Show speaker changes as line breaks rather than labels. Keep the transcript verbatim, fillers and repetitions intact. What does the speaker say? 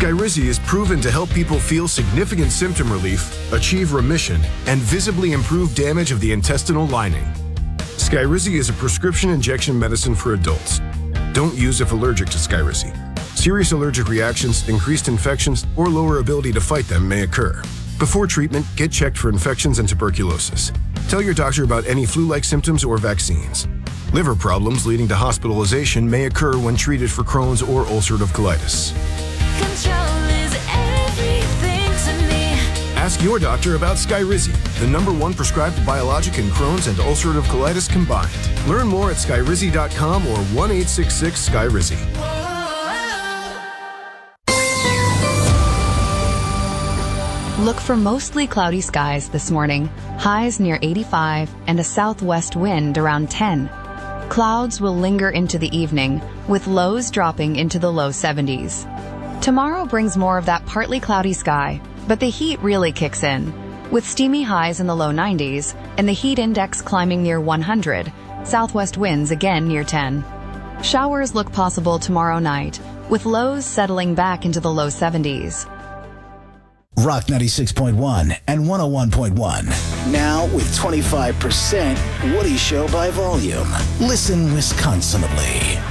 Skyrizi is proven to help people feel significant symptom relief, achieve remission, and visibly improve damage of the intestinal lining. Skyrizi is a prescription injection medicine for adults. Don't use if allergic to Skyrizi. Serious allergic reactions, increased infections, or lower ability to fight them may occur. Before treatment, get checked for infections and tuberculosis. Tell your doctor about any flu-like symptoms or vaccines. Liver problems leading to hospitalization may occur when treated for Crohn's or ulcerative colitis.
Control is everything to me.
Ask your doctor about Skyrizi, the number one prescribed biologic in Crohn's and ulcerative colitis combined. Learn more at skyrizi dot com or one eight six six Skyrizi.
Look for mostly cloudy skies this morning, highs near eighty-five, and a southwest wind around ten. Clouds will linger into the evening, with lows dropping into the low seventies. Tomorrow brings more of that partly cloudy sky, but the heat really kicks in. With steamy highs in the low nineties and the heat index climbing near one hundred, southwest winds again near ten. Showers look possible tomorrow night, with lows settling back into the low seventies.
Rock ninety-six point one and one oh one point one. Now with twenty-five percent Woody Show by volume. Listen Wisconsinably.